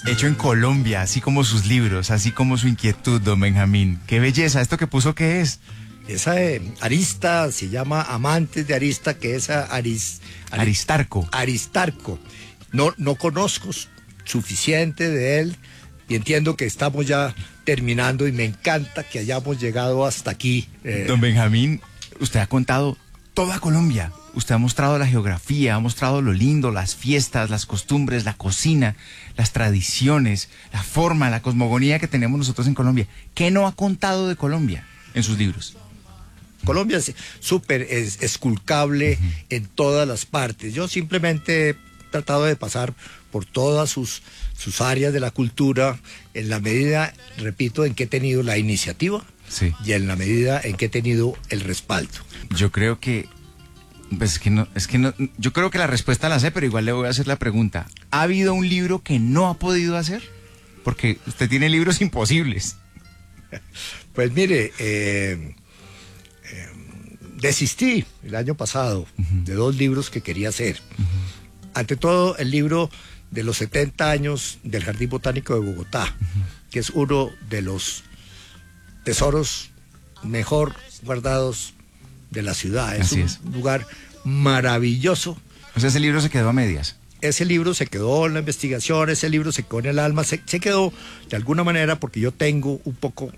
hecho en Colombia, así como sus libros, así como su inquietud, don Benjamín. ¡Qué belleza! ¿Esto que puso qué es? Esa arista se llama Amantes de Arista, que es Aristarco. Aristarco. No conozco suficiente de él y entiendo que estamos ya terminando y me encanta que hayamos llegado hasta aquí. Don Benjamín, usted ha contado toda Colombia. Usted ha mostrado la geografía, ha mostrado lo lindo, las fiestas, las costumbres, la cocina, las tradiciones, la forma, la cosmogonía que tenemos nosotros en Colombia. ¿Qué no ha contado de Colombia en sus libros? Colombia es súper esculcable en todas las partes. Yo simplemente he tratado de pasar por todas sus áreas de la cultura en la medida, repito, en que he tenido la iniciativa, sí, y en la medida en que he tenido el respaldo. Yo creo que pues yo creo que la respuesta la sé, pero igual le voy a hacer la pregunta. ¿Ha habido un libro que no ha podido hacer? Porque usted tiene libros imposibles. Pues mire, desistí el año pasado de 2 libros que quería hacer. Ante todo, el libro de los 70 años del Jardín Botánico de Bogotá, que es uno de los tesoros mejor guardados de la ciudad. Es un lugar maravilloso. O sea, ese libro se quedó a medias. Ese libro se quedó en la investigación, ese libro se quedó en el alma, se quedó de alguna manera porque yo tengo un poco...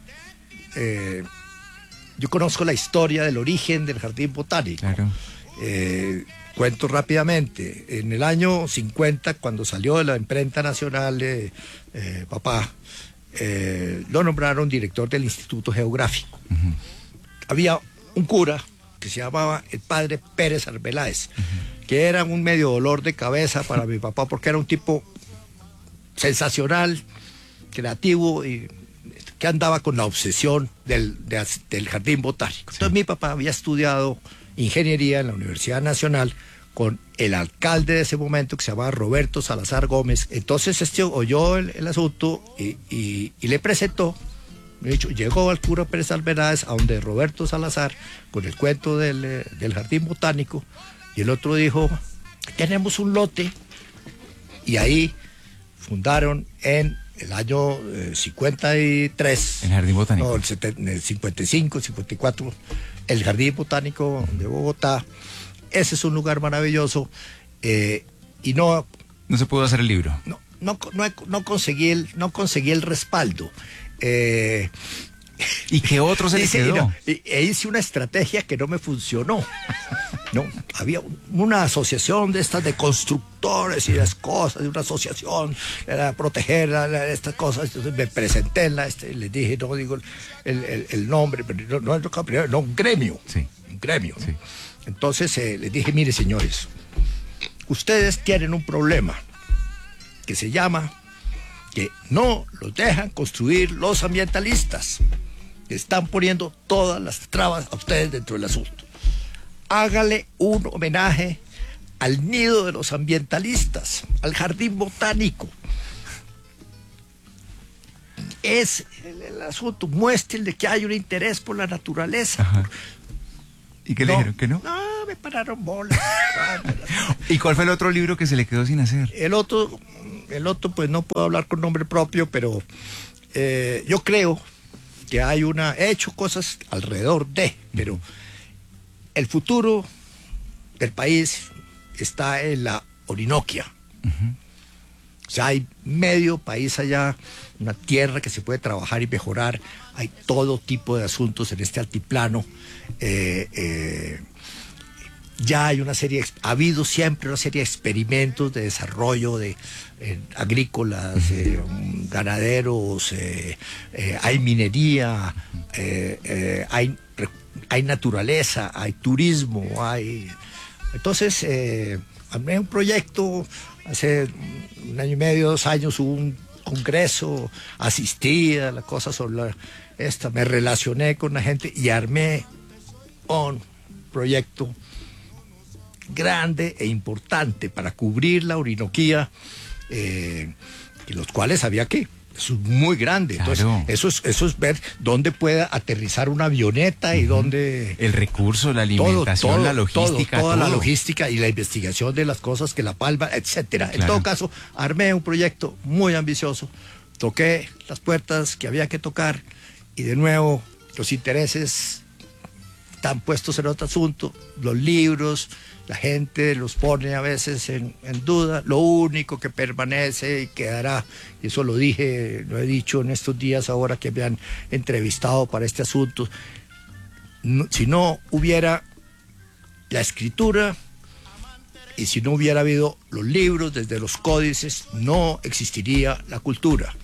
yo conozco la historia del origen del Jardín Botánico. Claro. Cuento rápidamente. En el año 50, cuando salió de la imprenta nacional de papá, lo nombraron director del Instituto Geográfico. Había un cura que se llamaba el padre Pérez Arbeláez, que era un medio dolor de cabeza para mi papá, porque era un tipo sensacional, creativo y que andaba con la obsesión del Jardín Botánico. Sí. Entonces mi papá había estudiado ingeniería en la Universidad Nacional con el alcalde de ese momento, que se llamaba Roberto Salazar Gómez. Entonces oyó el asunto y le presentó. De hecho, llegó al cura Pérez Arbeláez a donde Roberto Salazar con el cuento del Jardín Botánico, y el otro dijo: tenemos un lote, y ahí fundaron en el año 53, el Jardín Botánico. No, en el 55, 54, el Jardín Botánico de Bogotá. Ese es un lugar maravilloso, y no se pudo hacer el libro. No conseguí el respaldo. ¿Y qué otro se le quedó? Hice una estrategia que no me funcionó. No, había una asociación de estas de constructores y las cosas, de una asociación para proteger estas cosas. Entonces me presenté les dije, no digo el nombre, pero no, un gremio. Sí. Un gremio. Sí. Entonces les dije: mire, señores, ustedes tienen un problema que se llama que no los dejan construir los ambientalistas. Están poniendo todas las trabas a ustedes dentro del asunto. Hágale un homenaje al nido de los ambientalistas, al Jardín Botánico. Es el asunto, muéstrenle que hay un interés por la naturaleza. Ajá. ¿Y qué le dijeron? ¿Que no? No, me pararon bolas. ¿Y cuál fue el otro libro que se le quedó sin hacer? El otro, pues no puedo hablar con nombre propio, pero yo creo que he hecho cosas alrededor pero el futuro del país está en la Orinoquia. O sea, hay medio país allá, una tierra que se puede trabajar y mejorar. Hay todo tipo de asuntos en este altiplano. Ya hay ha habido siempre una serie de experimentos de desarrollo agrícolas, ganaderos, hay minería, hay naturaleza, hay turismo, Entonces, armé un proyecto, hace 1 año y medio, 2 años, hubo un congreso, asistí a la cosa sobre me relacioné con la gente y armé un proyecto grande e importante para cubrir la Orinoquía, y los cuales había que Eso es muy grande. Claro. Entonces, eso es ver dónde puede aterrizar una avioneta y dónde... El recurso, la alimentación, la logística. Toda la logística y la investigación de las cosas que La Palma, etcétera. Claro. En todo caso, armé un proyecto muy ambicioso, toqué las puertas que había que tocar y de nuevo los intereses están puestos en otro asunto, los libros, la gente los pone a veces en duda. Lo único que permanece y quedará, y eso lo dije, lo he dicho en estos días ahora que me han entrevistado para este asunto, si no hubiera la escritura y si no hubiera habido los libros desde los códices, no existiría la cultura.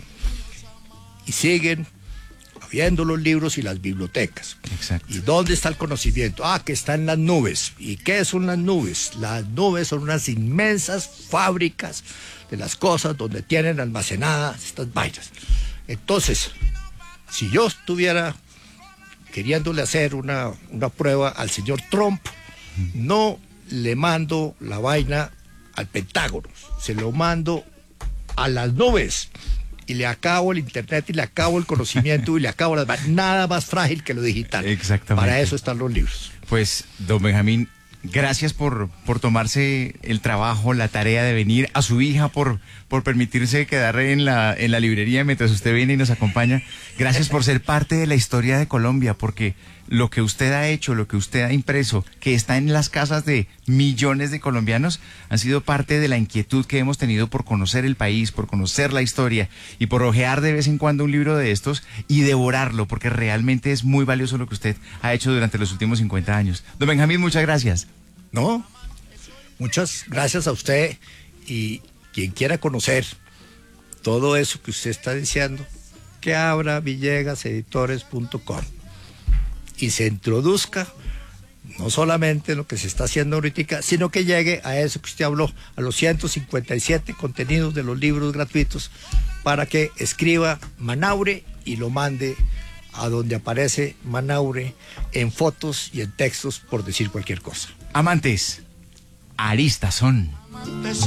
Y siguen viendo los libros y las bibliotecas. Exacto. ¿Y dónde está el conocimiento? Que está en las nubes. ¿Y qué son las nubes? Las nubes son unas inmensas fábricas de las cosas donde tienen almacenadas estas vainas. Entonces, si yo estuviera queriéndole hacer una prueba al señor Trump, no le mando la vaina al Pentágono, se lo mando a las nubes. Y le acabo el internet y le acabo el conocimiento y le acabo nada más frágil que lo digital. Exactamente. Para eso están los libros. Pues, don Benjamín, gracias por tomarse el trabajo, la tarea de venir, a su hija por permitirse quedar en la librería mientras usted viene y nos acompaña. Gracias por ser parte de la historia de Colombia, porque lo que usted ha hecho, lo que usted ha impreso, que está en las casas de millones de colombianos, han sido parte de la inquietud que hemos tenido por conocer el país, por conocer la historia y por hojear de vez en cuando un libro de estos y devorarlo, porque realmente es muy valioso lo que usted ha hecho durante los últimos 50 años. Don Benjamín, muchas gracias. No, muchas gracias a usted, y quien quiera conocer todo eso que usted está diciendo, que abra villegaseditores.com y se introduzca no solamente en lo que se está haciendo ahorita, sino que llegue a eso que usted habló, a los 157 contenidos de los libros gratuitos, para que escriba Manaure y lo mande a donde aparece Manaure en fotos y en textos, por decir cualquier cosa. Amantes, aristas son.